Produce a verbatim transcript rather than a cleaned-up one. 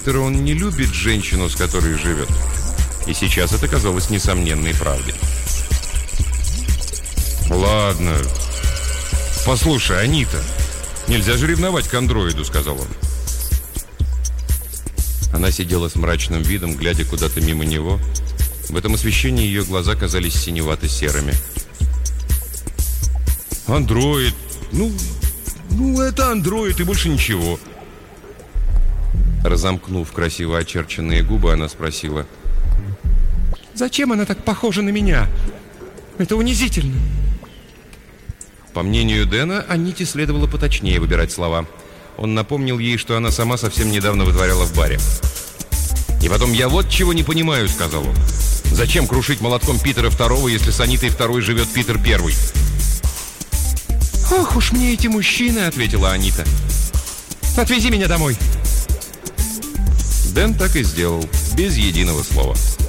Питера он не любит женщину, с которой живет. И сейчас это казалось несомненной правдой. «Ладно. Послушай, Анита, нельзя же ревновать к андроиду», — сказал он. Она сидела с мрачным видом, глядя куда-то мимо него. В этом освещении ее глаза казались синевато-серыми. «Андроид. Ну, ну, это андроид и больше ничего». Разомкнув красиво очерченные губы, она спросила: «Зачем она так похожа на меня? Это унизительно». По мнению Дэна, Аните следовало поточнее выбирать слова. Он напомнил ей, что она сама совсем недавно вытворяла в баре. «И потом, я вот чего не понимаю», — сказал он. «Зачем крушить молотком Питера Второго, если с Анитой Второй живет Питер Первый?» «Ох уж мне эти мужчины», — ответила Анита. «Отвези меня домой». Дэн так и сделал, без единого слова.